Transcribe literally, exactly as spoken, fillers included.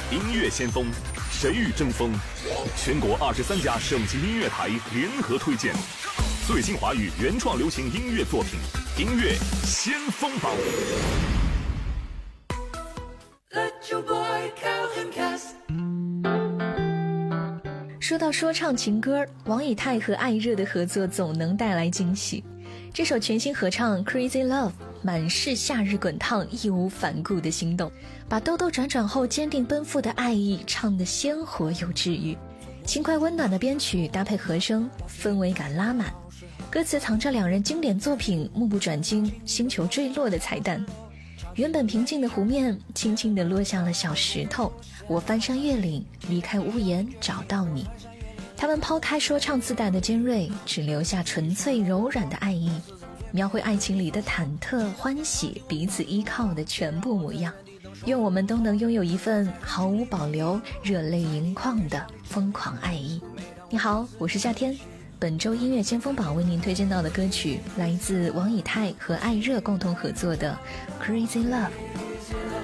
音乐先锋，谁与争锋？全国二十三家省级音乐台联合推荐最新华语原创流行音乐作品，音乐先锋榜。 说到说唱情歌，王以太和艾热的合作总能带来惊喜。这首全新合唱 Crazy Love 满是夏日滚烫，义无反顾的心动，把兜兜转转后坚定奔赴的爱意唱得鲜活又治愈。轻快温暖的编曲搭配和声，氛围感拉满，歌词藏着两人经典作品目不转睛、星球坠落的彩蛋。原本平静的湖面轻轻地落下了小石头，我翻山越岭，离开屋檐找到你。他们抛开说唱自带的尖锐，只留下纯粹柔软的爱意，描绘爱情里的忐忑欢喜，彼此依靠的全部模样。愿我们都能拥有一份毫无保留、热泪盈眶的疯狂爱意。你好，我是夏天。本周音乐先锋榜为您推荐到的歌曲来自王以太和艾热共同合作的 Crazy Love。